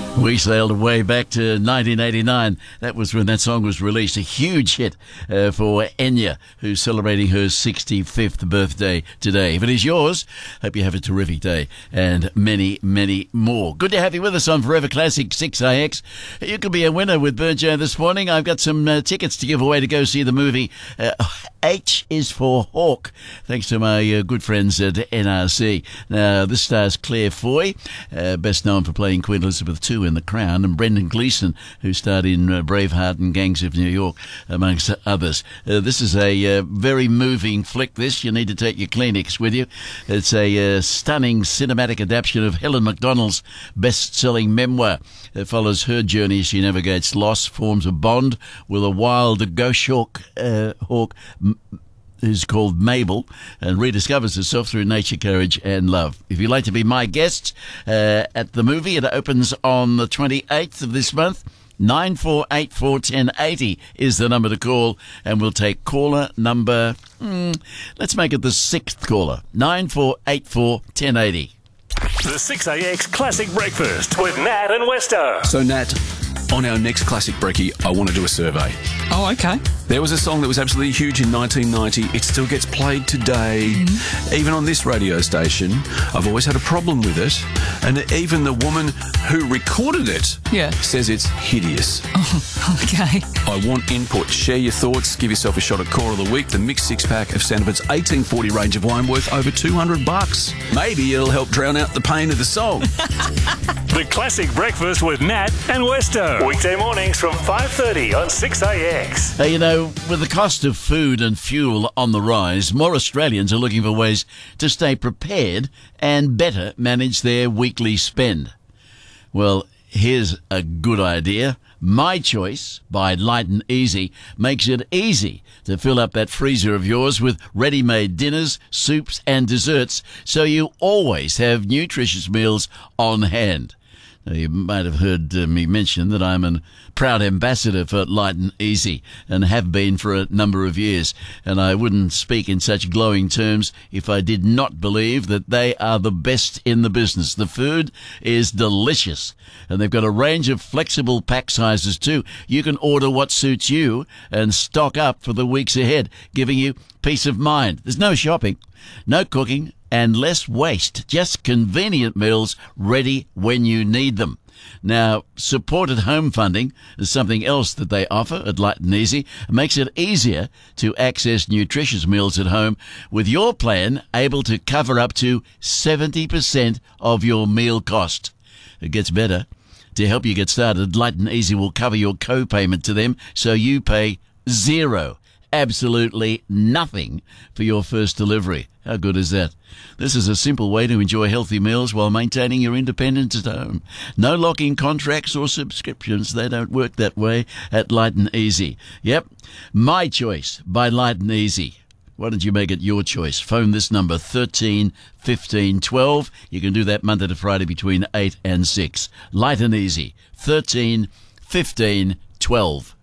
We sailed away back to 1989. That was when that song was released. A huge hit for Enya, who's celebrating her 65th birthday today. If it is yours, hope you have a terrific day and many, many more. Good to have you with us on Forever Classic 6AX. You could be a winner with Burjo this morning. I've got some tickets to give away to go see the movie H is for Hawk, thanks to my good friends at NRC. Now, this stars Claire Foy, best known for playing Queen Elizabeth II in The Crown, and Brendan Gleeson, who starred in Braveheart and Gangs of New York, amongst others. This is a very moving flick, this. You need to take your Kleenex with you. It's a stunning cinematic adaptation of Helen Macdonald's best-selling memoir. It follows her journey as she navigates loss, forms a bond with a wild ghost hawk who's called Mabel, and rediscovers herself through nature, courage and love. If you'd like to be my guest at the movie, it opens on the 28th of this month. 94841080 is the number to call, and we'll take caller number, let's make it the 6th caller, 94841080. The 6AX Classic Breakfast with Nat and Westo. So, Nat, on our next Classic Brekkie, I want to do a survey. Oh, okay. There was a song that was absolutely huge in 1990. It still gets played today. Mm-hmm. Even on this radio station, I've always had a problem with it. And even the woman who recorded it says it's hideous. Oh, okay. I want input. Share your thoughts. Give yourself a shot at Core of the Week, the mixed six-pack of Sandifat's 1840 range of wine worth over $200. Maybe it'll help drown out the pain of the song. The Classic Breakfast with Nat and Westo. Weekday mornings from 5:30 on 6AX. You know, with the cost of food and fuel on the rise, more Australians are looking for ways to stay prepared and better manage their weekly spend. Well, here's a good idea. My Choice by Light and Easy makes it easy to fill up that freezer of yours with ready-made dinners, soups and desserts, so you always have nutritious meals on hand. Now, you might have heard me mention that I'm a proud ambassador for Light and Easy and have been for a number of years, and I wouldn't speak in such glowing terms if I did not believe that they are the best in the business. The food is delicious, and they've got a range of flexible pack sizes too. You can order what suits you and stock up for the weeks ahead, giving you peace of mind. There's no shopping, no cooking, and less waste. Just convenient meals ready when you need them. Now, supported home funding is something else that they offer at Light and Easy. It makes it easier to access nutritious meals at home, with your plan able to cover up to 70% of your meal cost. It gets better. To help you get started, Light and Easy will cover your co-payment to them, so you pay zero. Absolutely nothing for your first delivery. How good is that? This is a simple way to enjoy healthy meals while maintaining your independence at home. No lock-in contracts or subscriptions. They don't work that way at Light and Easy. Yep, My Choice by Light and Easy. Why don't you make it your choice? Phone this number, 13 15 12. You can do that Monday to Friday between 8 and 6. Light and Easy, 13 15 12.